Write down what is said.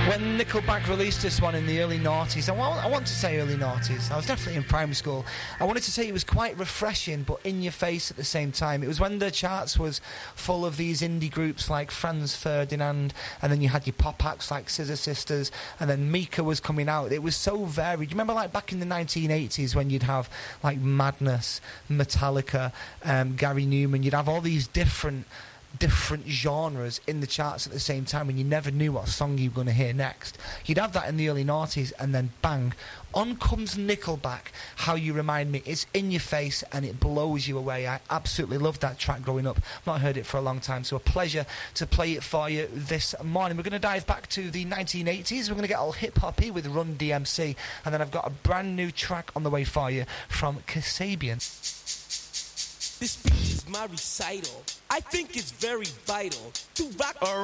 When Nickelback released this one in the early noughties, I want to say early noughties, I was definitely in primary school, I wanted to say it was quite refreshing but in your face at the same time. It was when the charts was full of these indie groups like Franz Ferdinand, and then you had your pop acts like Scissor Sisters, and then Mika was coming out. It was so varied. You remember like back in the 1980s when you'd have like Madness, Metallica, Gary Newman, you'd have all these different genres in the charts at the same time, and you never knew what song you were going to hear next. You'd have that in the early noughties, and then bang, on comes Nickelback, How You Remind Me. It's in your face and it blows you away. I absolutely loved that track growing up. I've not heard it for a long time, so a pleasure to play it for you this morning. We're going to dive back to the 1980s. We're going to get all hip-hoppy with Run DMC, and then I've got a brand new track on the way for you from Kasabian. This speech is my recital. I think it's very vital to rock around.